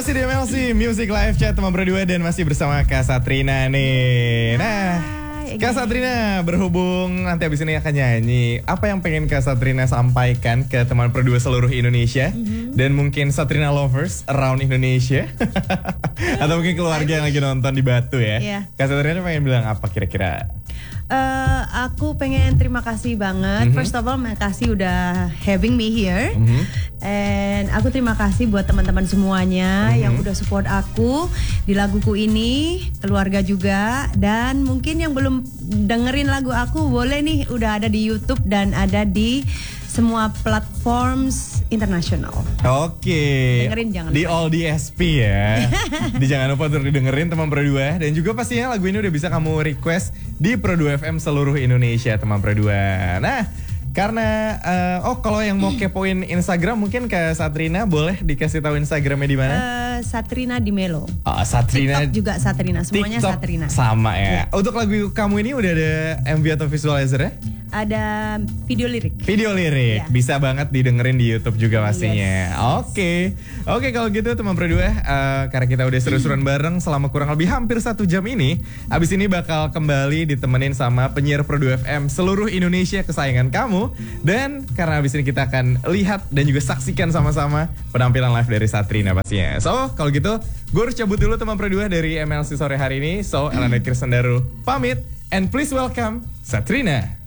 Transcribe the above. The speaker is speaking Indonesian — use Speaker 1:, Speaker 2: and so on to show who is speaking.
Speaker 1: Masih di MLC Music Live Chat teman berdua dan masih bersama Kak Satrina nih. Nah, Kak Satrina berhubung nanti abis ini akan nyanyi. Apa yang pengen Kak Satrina sampaikan ke teman berdua seluruh Indonesia dan mungkin Satrina lovers around Indonesia atau mungkin keluarga yang lagi nonton di Batu ya? Kak Satrina pengen bilang apa kira-kira?
Speaker 2: Aku pengen terima kasih banget. First of all, makasih udah having me here. And aku terima kasih buat teman-teman semuanya yang udah support aku di laguku ini, keluarga juga. Dan mungkin yang belum dengerin lagu aku boleh nih, udah ada di YouTube dan ada di semua platforms internasional.
Speaker 1: Oke.
Speaker 2: Dengerin jangan
Speaker 1: di
Speaker 2: lupa.
Speaker 1: All DSP ya. Jangan lupa untuk didengerin teman Pro2 dan juga pastinya lagu ini udah bisa kamu request di Pro2 FM seluruh Indonesia teman Pro2. Nah, karena kalau yang mau kepoin Instagram mungkin ke Satrina boleh dikasih tahu Instagramnya di mana?
Speaker 2: Satrina di Melo.
Speaker 1: Satrina
Speaker 2: TikTok juga Satrina, semuanya
Speaker 1: TikTok
Speaker 2: Satrina.
Speaker 1: Sama ya. Untuk lagu kamu ini udah ada MV atau visualizer ya?
Speaker 2: Ada video lirik.
Speaker 1: Video lirik, bisa banget didengerin di YouTube juga pastinya. Oke, kalau gitu teman Pro2, karena kita udah seru-seruan bareng selama kurang lebih hampir 1 jam ini, abis ini bakal kembali ditemenin sama penyiar Pro2 FM seluruh Indonesia kesayangan kamu. Dan karena abis ini kita akan lihat dan juga saksikan sama-sama penampilan live dari Satrina pastinya. So, kalau gitu, gue harus cabut dulu teman Pro2 dari MLC sore hari ini. So, Elena Kirsandaru pamit, and please welcome Satrina.